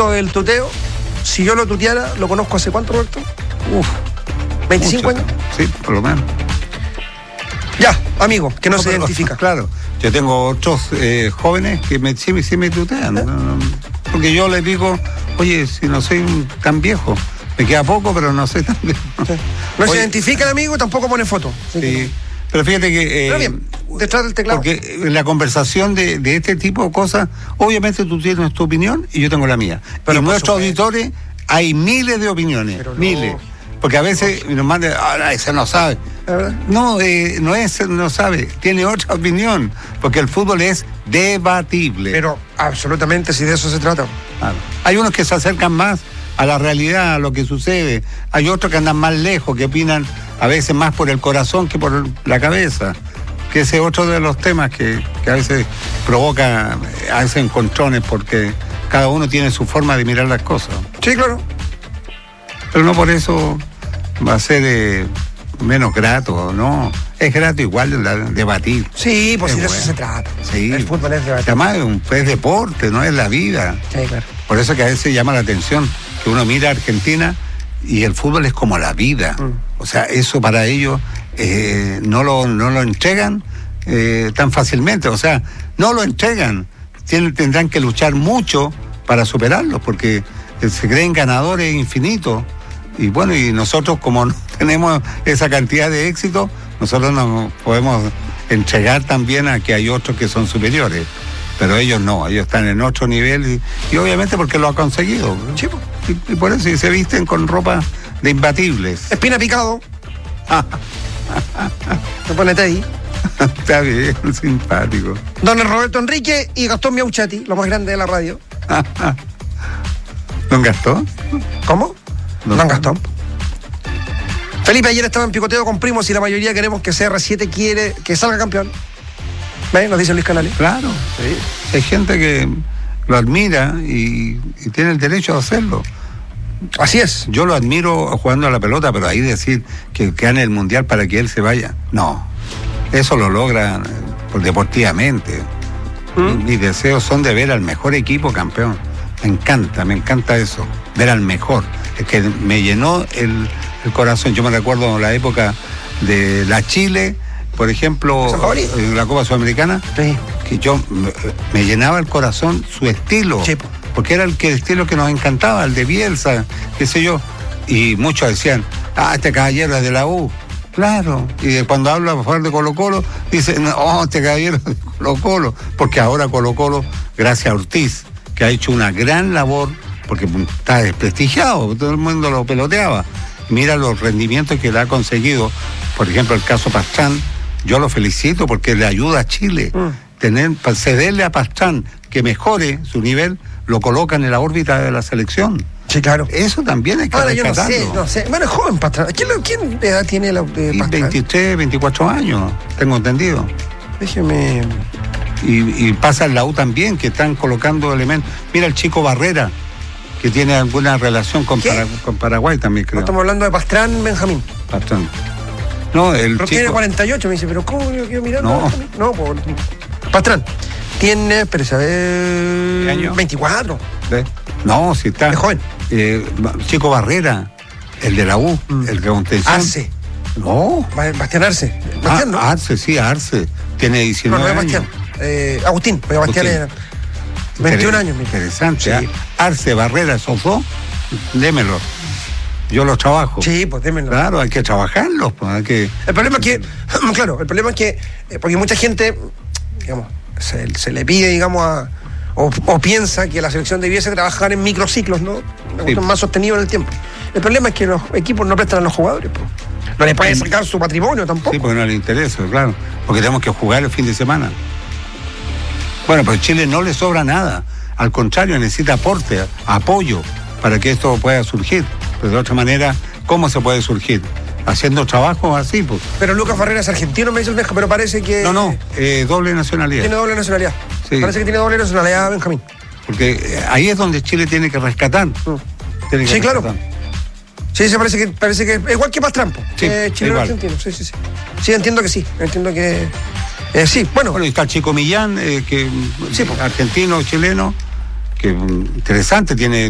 propósito del tuteo, si yo lo tuteara, ¿lo conozco hace cuánto, Roberto? 25 años. Sí, por lo menos. Ya, amigo, que no se identifica. Claro, yo tengo otros jóvenes que sí me tutean. ¿Eh? Porque yo les digo, oye, si no soy tan viejo, me queda poco, pero no soy tan viejo. Sí. No se identifica el amigo, tampoco pone foto. Sí. Pero fíjate que... pero bien, detrás del teclado. Porque en la conversación de este tipo de cosas, obviamente tú tienes tu opinión y yo tengo la mía. Pero en nuestros auditores hay miles de opiniones, pero miles. Porque a veces nos mandan, ese no sabe. No, no sabe, tiene otra opinión, porque el fútbol es debatible. Pero absolutamente, si de eso se trata. Claro. Hay unos que se acercan más a la realidad, a lo que sucede. Hay otros que andan más lejos, que opinan a veces más por el corazón que por la cabeza. Que ese es otro de los temas que a veces provoca a veces encontrones, porque cada uno tiene su forma de mirar las cosas. Sí, claro. Pero no por eso va a ser menos grato, ¿no? Es grato igual debatir. Sí, pues si de eso se trata. Sí. El fútbol es debatir. Además es deporte, no es la vida. Sí, claro. Por eso que a veces llama la atención que uno mira a Argentina y el fútbol es como la vida. O sea, eso para ellos no lo entregan tan fácilmente. O sea, no lo entregan. Tendrán que luchar mucho para superarlo, porque se creen ganadores infinitos. Y bueno, y nosotros como no tenemos esa cantidad de éxito, nosotros nos podemos entregar también a que hay otros que son superiores. Pero ellos no, ellos están en otro nivel y obviamente porque lo ha conseguido. Sí, y por eso se visten con ropa de imbatibles. Espina Picado. Ponete ahí. Está bien, simpático. Don Roberto Enrique y Gastón Miauchati, lo más grande de la radio. ¿Don Gastón? ¿Cómo? Don Gastón. Felipe ayer estaba en picoteo con primos y la mayoría queremos que CR7 quiere que salga campeón. ¿Ves? Nos dice Luis Canales. Claro, sí. Hay gente que lo admira y tiene el derecho de hacerlo. Así es. Yo lo admiro jugando a la pelota, pero ahí decir que gane el mundial para que él se vaya, no. Eso lo logra deportivamente. Mis deseos son de ver al mejor equipo campeón. Me encanta eso, ver al mejor. Es que me llenó el corazón. Yo me recuerdo la época de la Chile, por ejemplo, en la Copa Sudamericana, sí, que yo me llenaba el corazón su estilo, sí, porque era el estilo que nos encantaba, el de Bielsa, qué sé yo, y muchos decían, este caballero es de la U, claro, y cuando habla a favor de Colo-Colo, dicen, no, este caballero es de Colo-Colo, porque ahora Colo-Colo, gracias a Ortiz, que ha hecho una gran labor, porque está desprestigiado, todo el mundo lo peloteaba, mira los rendimientos que le ha conseguido, por ejemplo el caso Pastrán, yo lo felicito porque le ayuda a Chile. Cederle a Pastrán que mejore su nivel, lo colocan en la órbita de la selección. Sí, claro. Eso también hay que rescatarlo. Yo no sé. Bueno, es joven Pastrán. ¿Quién edad tiene Pastrán? 23, 24 años, tengo entendido. Déjeme... Y pasa en la U también, que están colocando elementos. Mira el chico Barrera, que tiene alguna relación con Paraguay también, creo. No estamos hablando de Pastrán, Benjamín. Pastrán. No, el pero chico... tiene 48, me dice, pero ¿cómo yo quiero mirar? No, Pastrán. Tiene, espérese, a ver... ¿Qué año? 24. ¿Ves? No, si está... Es joven. Chico Barrera, el de la U, el que contención. Arce. No. Bastián Arce. Bastián, ¿no? Arce. Tiene 19 años. Bastián. Agustín, porque Bastián era 21 años. Mira. Interesante. Sí. Arce, Barrera, esos dos, démelo. Yo los trabajo. Sí, pues démelo. Claro, hay que trabajarlos. Pues, hay que... El problema es que, porque mucha gente, digamos, se le pide, digamos, o piensa que la selección debiese trabajar en microciclos, ¿no? Sí. Más sostenido en el tiempo. El problema es que los equipos no prestan a los jugadores, pues. No les pueden sacar su patrimonio tampoco. Sí, porque no les interesa, claro. Porque tenemos que jugar el fin de semana. Bueno, pero Chile no le sobra nada. Al contrario, necesita aporte, apoyo, para que esto pueda surgir. Pero de otra manera, ¿cómo se puede surgir? Haciendo trabajo así, pues. Pero Lucas Barrera es argentino, me dice el Benja, pero parece que... No, doble nacionalidad. Tiene doble nacionalidad. Sí. Parece que tiene doble nacionalidad, Benjamín. Porque ahí es donde Chile tiene que rescatar. Sí, claro. Sí, parece que igual que Pastrán, sí, chileno argentino. Sí. Sí, entiendo que sí. Entiendo que... sí, bueno. Bueno, y está Chico Millán, que argentino, chileno, que interesante, tiene